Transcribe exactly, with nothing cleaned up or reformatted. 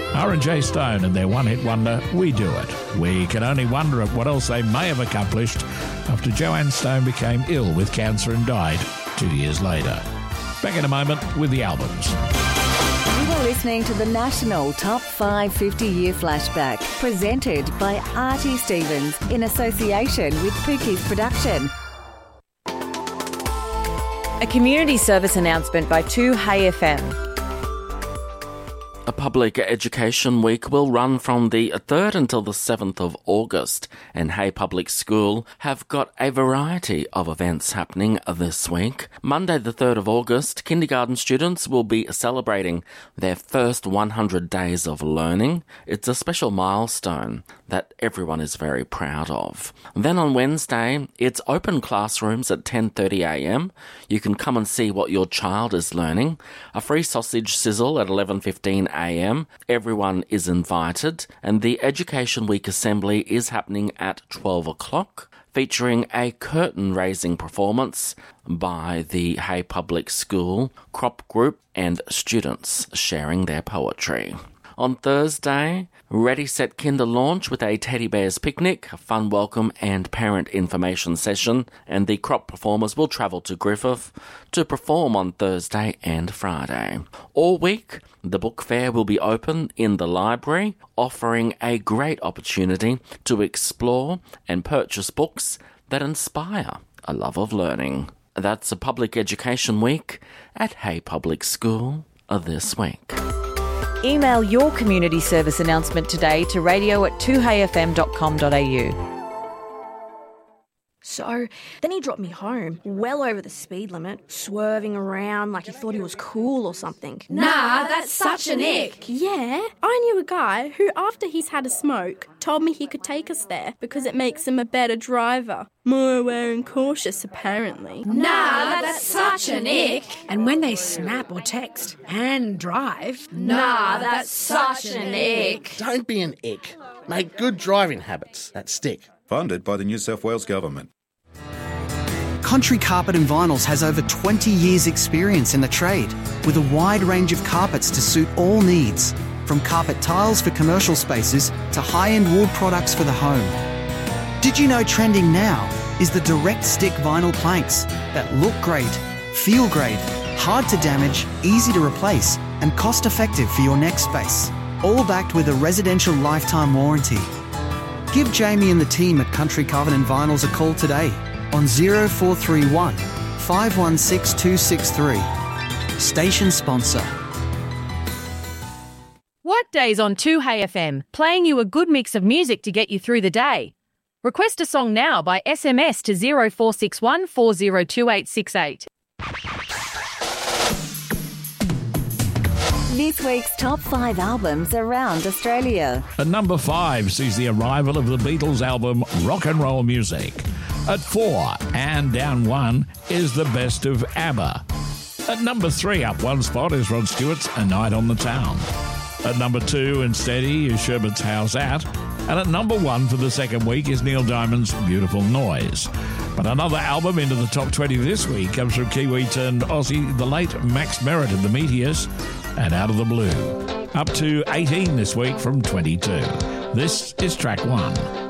R and J Stone and their one-hit wonder, We Do It. We can only wonder at what else they may have accomplished after Joanne Stone became ill with cancer and died two years later. Back in a moment with the albums. You are listening to the National Top five fifty-Year Flashback, presented by Artie Stevens in association with Pookie's Production. A community service announcement by two Hey F M. A Public Education Week will run from the third until the seventh of August, and Hay Public School have got a variety of events happening this week. Monday the third of August, kindergarten students will be celebrating their first one hundred days of learning. It's a special milestone that everyone is very proud of. Then on Wednesday, it's open classrooms at ten thirty a m. You can come and see what your child is learning. A free sausage sizzle at eleven fifteen a m. Everyone is invited, and the Education Week Assembly is happening at twelve o'clock, featuring a curtain-raising performance by the Hay Public School Crop Group and students sharing their poetry. On Thursday, Ready Set Kinder launch with a teddy bears picnic, a fun welcome and parent information session, and the crop performers will travel to Griffith to perform on Thursday and Friday. All week, the book fair will be open in the library, offering a great opportunity to explore and purchase books that inspire a love of learning. That's a Public Education Week at Hay Public School this week. Email your community service announcement today to radio at two hay f m dot com dot a u. So, then he dropped me home, well over the speed limit, swerving around like he thought he was cool or something. Nah, that's such an ick. Yeah, I knew a guy who, after he's had a smoke, told me he could take us there because it makes him a better driver. More aware and cautious, apparently. Nah, that's such an ick. And when they snap or text and drive... Nah, that's such an ick. Don't be an ick. Make good driving habits that stick. Funded by the New South Wales Government. Country Carpet and Vinyls has over twenty years experience in the trade, with a wide range of carpets to suit all needs, from carpet tiles for commercial spaces to high-end wood products for the home. Did you know trending now is the direct stick vinyl planks that look great, feel great, hard to damage, easy to replace, and cost-effective for your next space, all backed with a residential lifetime warranty. Give Jamie and the team at Country Carpet and Vinyls a call today on zero four three one, five one six, two six three. Station sponsor. Workdays on two Hay F M, playing you a good mix of music to get you through the day. Request a song now by S M S to zero four six one, four zero two eight six eight. This week's top five albums around Australia. At number five sees the arrival of the Beatles album Rock and Roll Music. At four, and down one, is the best of ABBA. At number three, up one spot, is Rod Stewart's A Night on the Town. At number two and steady is Sherbert's How's That. And at number one for the second week is Neil Diamond's Beautiful Noise. But another album into the top twenty this week comes from Kiwi turned Aussie, the late Max Merritt of the Meteors, and Out of the Blue. Up to eighteen this week from twenty-two. This is track one.